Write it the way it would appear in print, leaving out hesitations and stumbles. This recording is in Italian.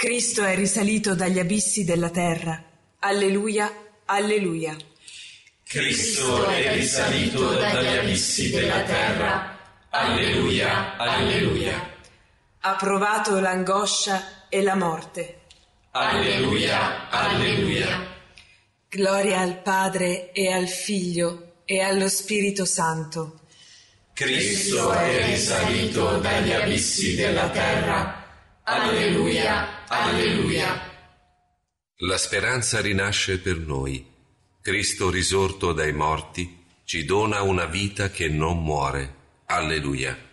Cristo è risalito dagli abissi della terra. Alleluia, alleluia. Cristo è risalito dagli abissi della terra. Alleluia, alleluia. Ha provato l'angoscia e la morte. Alleluia, alleluia. Gloria al Padre e al Figlio e allo Spirito Santo. Cristo è risalito dagli abissi della terra. Alleluia, alleluia. La speranza rinasce per noi. Cristo risorto dai morti ci dona una vita che non muore. Alleluia.